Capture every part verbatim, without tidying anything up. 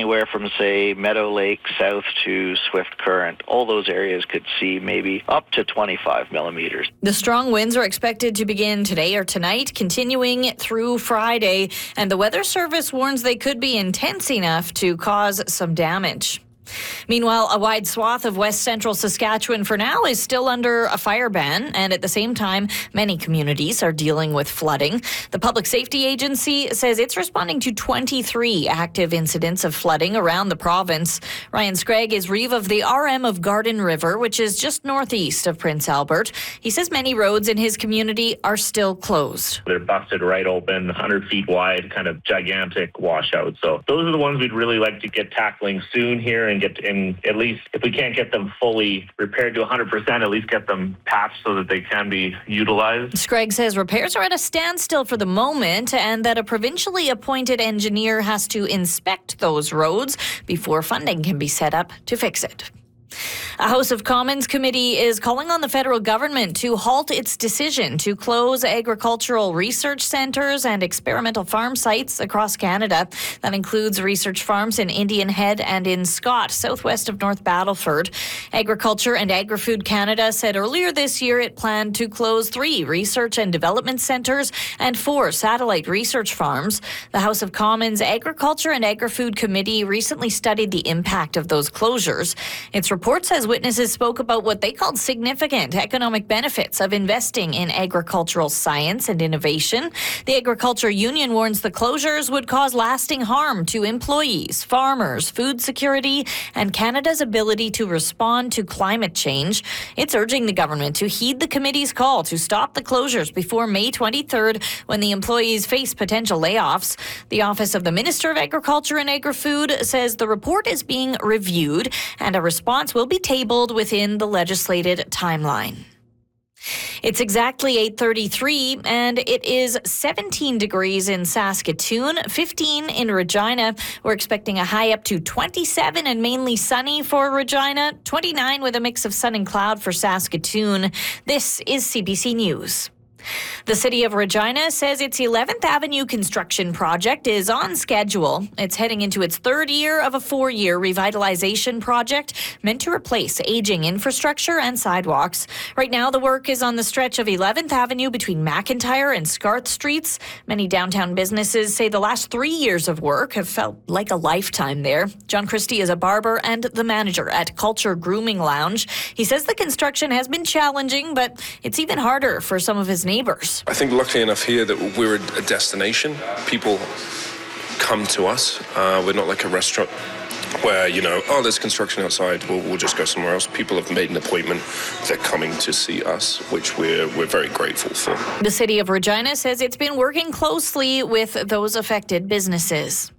anywhere from, say, Meadow Lake south to Swift Current. All those areas could see maybe up to twenty-five millimeters. The strong winds are expected to begin today or tonight, continuing through Friday, and the Weather Service warns they could be intense enough to cause some damage. Meanwhile, a wide swath of west central Saskatchewan for now is still under a fire ban, and at the same time, many communities are dealing with flooding. The Public Safety Agency says it's responding to twenty-three active incidents of flooding around the province. Ryan Scragg is Reeve of the R M of Garden River, which is just northeast of Prince Albert. He says many roads in his community are still closed. They're busted right open, one hundred feet wide, kind of gigantic washouts. So those are the ones we'd really like to get tackling soon here and get in, at least if we can't get them fully repaired to one hundred percent, at least get them patched so that they can be utilized. Scragg says repairs are at a standstill for the moment and that a provincially appointed engineer has to inspect those roads before funding can be set up to fix it. A House of Commons committee is calling on the federal government to halt its decision to close agricultural research centres and experimental farm sites across Canada. That includes research farms in Indian Head and in Scott, southwest of North Battleford. Agriculture and Agri-Food Canada said earlier this year it planned to close three research and development centres and four satellite research farms. The House of Commons Agriculture and Agri-Food Committee recently studied the impact of those closures. Its report says witnesses spoke about what they called significant economic benefits of investing in agricultural science and innovation. The Agriculture Union warns the closures would cause lasting harm to employees, farmers, food security, and Canada's ability to respond to climate change. It's urging the government to heed the committee's call to stop the closures before May twenty-third, when the employees face potential layoffs. The Office of the Minister of Agriculture and Agri-Food says the report is being reviewed and a response will be tabled within the legislated timeline. It's exactly eight thirty-three and it is seventeen degrees in Saskatoon, fifteen in Regina. We're expecting a high up to twenty-seven and mainly sunny for Regina, twenty-nine with a mix of sun and cloud for Saskatoon. This is C B C News. The City of Regina says its eleventh Avenue construction project is on schedule. It's heading into its third year of a four-year revitalization project meant to replace aging infrastructure and sidewalks. Right now, the work is on the stretch of eleventh Avenue between McIntyre and Scarth Streets. Many downtown businesses say the last three years of work have felt like a lifetime there. John Christie is a barber and the manager at Culture Grooming Lounge. He says the construction has been challenging, but it's even harder for some of his neighbors. I think luckily enough here that we're a destination. People come to us. Uh, we're not like a restaurant where, you know, oh, there's construction outside, we'll, we'll just go somewhere else. People have made an appointment. They're coming to see us, which we're, we're very grateful for. The City of Regina says it's been working closely with those affected businesses.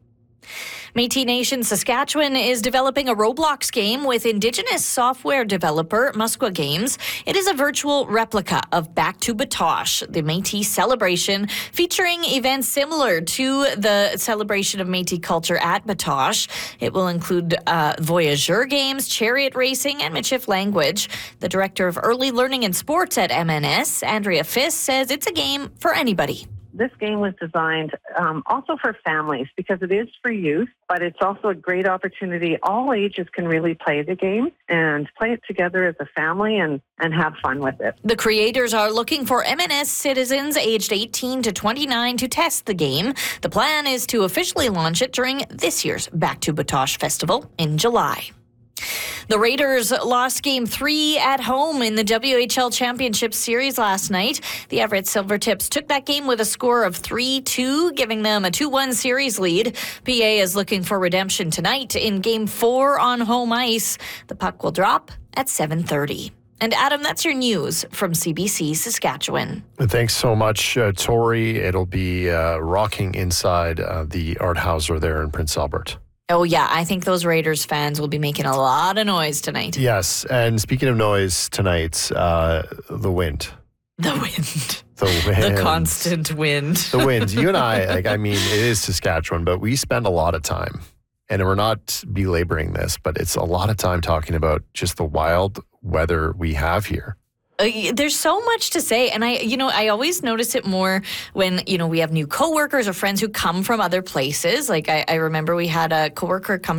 Métis Nation Saskatchewan is developing a Roblox game with Indigenous software developer Musqua Games. It is a virtual replica of Back to Batoche, the Métis celebration, featuring events similar to the celebration of Métis culture at Batoche. It will include uh, voyageur games, chariot racing, and Michif language. The Director of Early Learning and Sports at M N S, Andrea Fiss, says it's a game for anybody. This game was designed um, also for families because it is for youth, but it's also a great opportunity. All ages can really play the game and play it together as a family and, and have fun with it. The creators are looking for M N S citizens aged eighteen to twenty-nine to test the game. The plan is to officially launch it during this year's Back to Batoche Festival in July. The Raiders lost Game three at home in the W H L Championship Series last night. The Everett Silvertips took that game with a score of three two, giving them a two one series lead. P A is looking for redemption tonight in Game four on home ice. The puck will drop at seven thirty. And Adam, that's your news from C B C Saskatchewan. Thanks so much, uh, Tori. It'll be uh, rocking inside uh, the Art Hauser there in Prince Albert. Oh, yeah. I think those Raiders fans will be making a lot of noise tonight. Yes. And speaking of noise tonight, uh, the wind. The wind. The wind. The constant wind. The wind. You and I, like, I mean, it is Saskatchewan, but we spend a lot of time, and we're not belaboring this, but it's a lot of time talking about just the wild weather we have here. Uh, there's so much to say. And I, you know, I always notice it more when, you know, we have new coworkers or friends who come from other places. Like I, I remember we had a coworker come